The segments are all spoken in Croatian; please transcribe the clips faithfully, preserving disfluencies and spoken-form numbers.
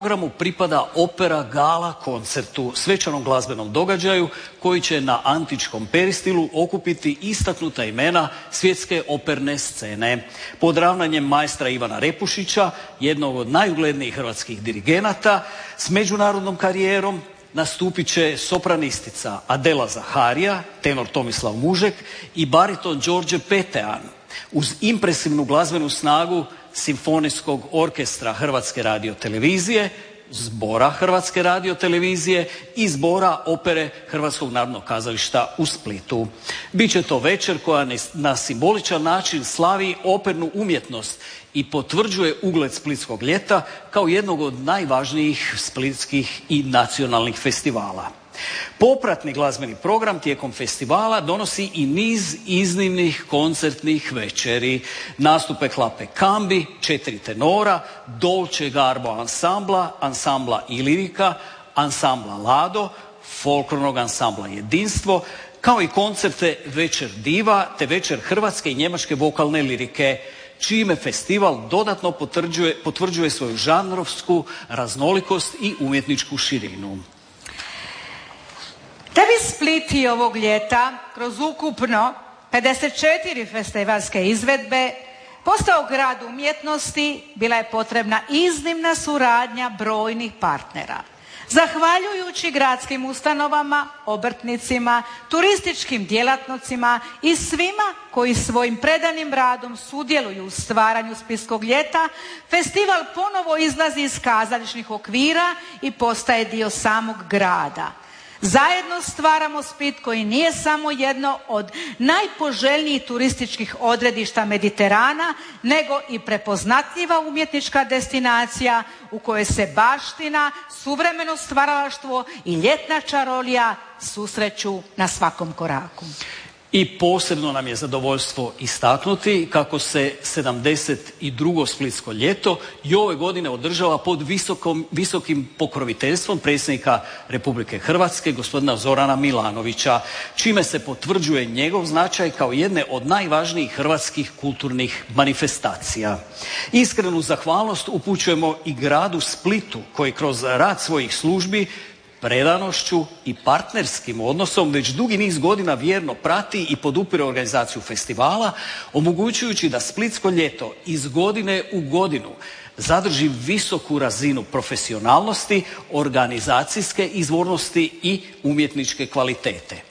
programu pripada opera gala koncertu, svečanom glazbenom događaju koji će na antičkom peristilu okupiti istaknuta imena svjetske operne scene. Pod ravnanjem majstra Ivana Repušića, jednog od najuglednijih hrvatskih dirigenata s međunarodnom karijerom, nastupit će sopranistica Adela Zaharija, tenor Tomislav Mužek i bariton Đorđe Petean. Uz impresivnu glazbenu snagu Simfonijskog orkestra Hrvatske radiotelevizije, zbora Hrvatske radiotelevizije i zbora opere Hrvatskog narodnog kazališta u Splitu. Biće to večer koja na simboličan način slavi opernu umjetnost i potvrđuje ugled Splitskog ljeta kao jednog od najvažnijih splitskih i nacionalnih festivala. Popratni glazbeni program tijekom festivala donosi i niz iznimnih koncertnih večeri. Nastupe Klape Kambi, četiri tenora, Dolce Garbo ansambla, ansambla Ilirika, ansambla Lado, folklornog ansambla Jedinstvo, kao i koncerte Večer diva te Večer hrvatske i njemačke vokalne lirike, čime festival dodatno potvrđuje, potvrđuje svoju žanrovsku raznolikost i umjetničku širinu. Da bi Split i ovog ljeta kroz ukupno pedeset četiri festivalske izvedbe postao grad umjetnosti, bila je potrebna iznimna suradnja brojnih partnera. Zahvaljujući gradskim ustanovama, obrtnicima, turističkim djelatnicima i svima koji svojim predanim radom sudjeluju u stvaranju Splitskog ljeta, festival ponovo izlazi iz kazališnih okvira i postaje dio samog grada. Zajedno stvaramo Split koji nije samo jedno od najpoželjnijih turističkih odredišta Mediterana, nego i prepoznatljiva umjetnička destinacija u kojoj se baština, suvremeno stvaralaštvo i ljetna čarolija susreću na svakom koraku. I posebno nam je zadovoljstvo istaknuti kako se sedamdeset drugo Splitsko ljeto i ove godine održava pod visokom, visokim pokroviteljstvom predsjednika Republike Hrvatske, gospodina Zorana Milanovića, čime se potvrđuje njegov značaj kao jedne od najvažnijih hrvatskih kulturnih manifestacija. Iskrenu zahvalnost upućujemo i gradu Splitu koji kroz rad svojih službi, predanošću i partnerskim odnosom već dugi niz godina vjerno prati i podupire organizaciju festivala, omogućujući da Splitsko ljeto iz godine u godinu zadrži visoku razinu profesionalnosti, organizacijske izvornosti i umjetničke kvalitete.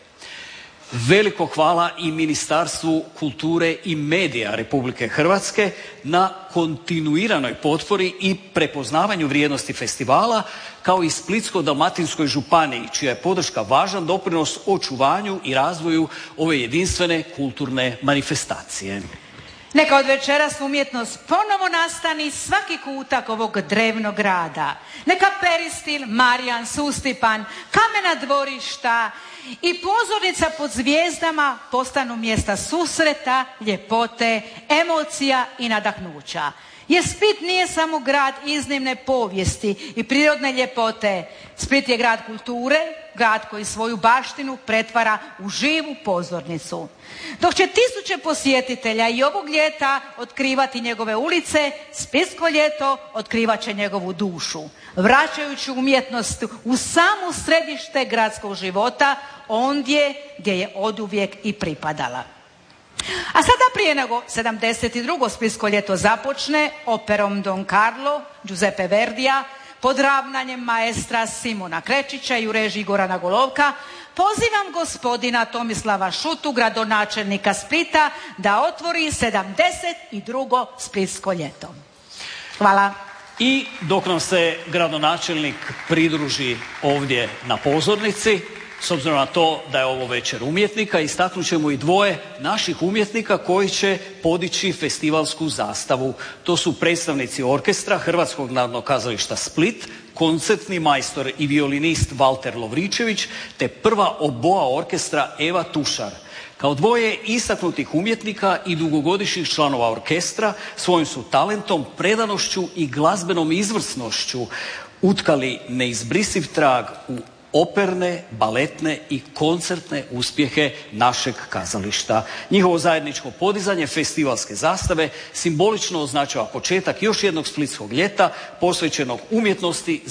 Veliko hvala i Ministarstvu kulture i medija Republike Hrvatske na kontinuiranoj potpori i prepoznavanju vrijednosti festivala, kao i Splitsko-dalmatinskoj županiji, čija je podrška važan doprinos očuvanju i razvoju ove jedinstvene kulturne manifestacije. Neka od večeras umjetnost ponovo nastani svaki kutak ovog drevnog grada. Neka Peristil, Marijan, Sustipan, kamena dvorišta i pozornica pod zvijezdama postanu mjesta susreta, ljepote, emocija i nadahnuća. Jer Split nije samo grad iznimne povijesti i prirodne ljepote. Split je grad kulture, grad koji svoju baštinu pretvara u živu pozornicu. Dok će tisuće posjetitelja i ovog ljeta otkrivati njegove ulice, Splitsko ljeto otkrivat će njegovu dušu, vraćajući umjetnost u samo središte gradskog života, ondje gdje je oduvijek i pripadala. A sada prije nego sedamdeset drugo Splitsko ljeto započne operom Don Carlo Giuseppe Verdija pod ravnanjem maestra Simona Krečića i u režiji Gorana Golovka, pozivam gospodina Tomislava Šutu, gradonačelnika Splita, da otvori sedamdeset drugo Splitsko ljeto. Hvala. I dok nam se gradonačelnik pridruži ovdje na pozornici, s obzirom na to da je ovo večer umjetnika, istaknut ćemo i dvoje naših umjetnika koji će podići festivalsku zastavu. To su predstavnici orkestra Hrvatskog narodnog kazališta Split, koncertni majstor i violinist Valter Lovričević, te prva oboa orkestra Eva Tušar. Kao dvoje istaknutih umjetnika i dugogodišnjih članova orkestra svojim su talentom, predanošću i glazbenom izvrsnošću utkali neizbrisiv trag u operne, baletne i koncertne uspjehe našeg kazališta. Njihovo zajedničko podizanje festivalske zastave simbolično označava početak još jednog splitskog ljeta posvećenog umjetnosti,